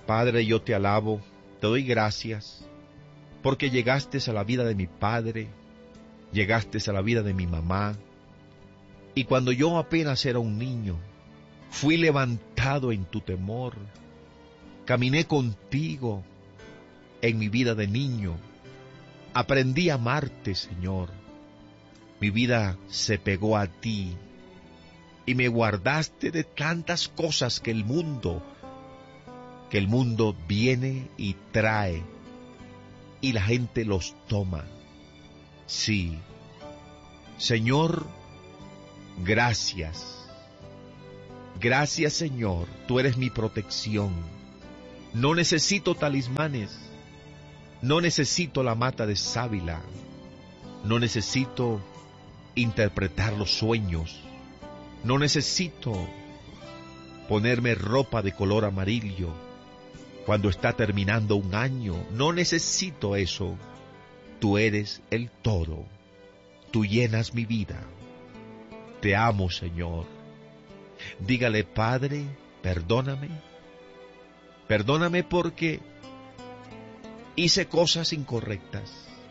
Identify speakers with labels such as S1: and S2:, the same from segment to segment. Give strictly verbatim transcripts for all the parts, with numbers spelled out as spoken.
S1: Padre, yo te alabo, te doy gracias, porque llegaste a la vida de mi padre, llegaste a la vida de mi mamá, y cuando yo apenas era un niño, fui levantado en tu temor, caminé contigo en mi vida de niño, aprendí a amarte, Señor. Mi vida se pegó a ti y me guardaste de tantas cosas que el mundo, que el mundo viene y trae y la gente los toma. Sí, Señor, gracias. Gracias, Señor, tú eres mi protección. No necesito talismanes, no necesito la mata de sábila, no necesito interpretar los sueños, no necesito ponerme ropa de color amarillo cuando está terminando un año, no necesito eso. Tú eres el todo, tú llenas mi vida. Te amo, Señor. Dígale, Padre, perdóname, perdóname porque hice cosas incorrectas.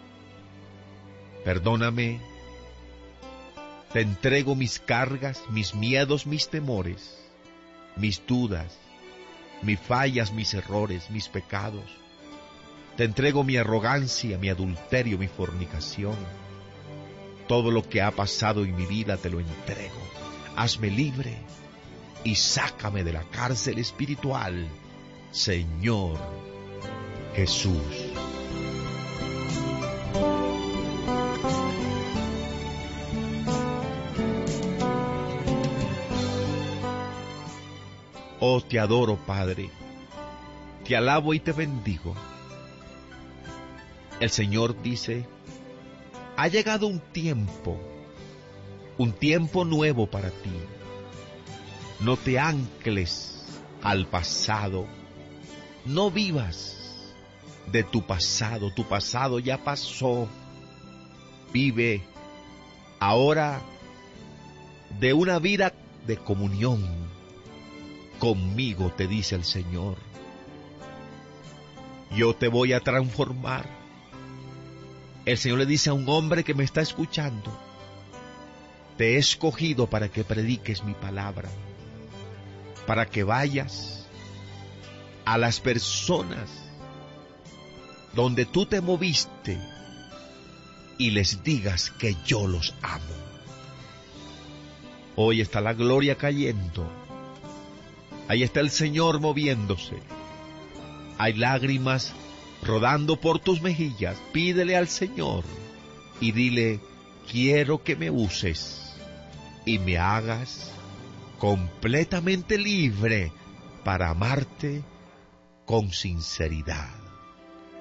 S1: Perdóname, te entrego mis cargas, mis miedos, mis temores, mis dudas, mis fallas, mis errores, mis pecados. Te entrego mi arrogancia, mi adulterio, mi fornicación. Todo lo que ha pasado en mi vida te lo entrego. Hazme libre y sácame de la cárcel espiritual, Señor Jesús. Oh, te adoro, Padre, te alabo y te bendigo. El Señor dice, ha llegado un tiempo, un tiempo nuevo para ti. No te ancles al pasado, no vivas de tu pasado, tu pasado ya pasó. Vive ahora de una vida de comunión conmigo, te dice el Señor. Yo te voy a transformar. El Señor le dice a un hombre que me está escuchando, te he escogido para que prediques mi palabra, para que vayas a las personas donde tú te moviste y les digas que yo los amo. Hoy está la gloria cayendo. Ahí está el Señor moviéndose. Hay lágrimas rodando por tus mejillas. Pídele al Señor y dile, quiero que me uses y me hagas completamente libre para amarte con sinceridad.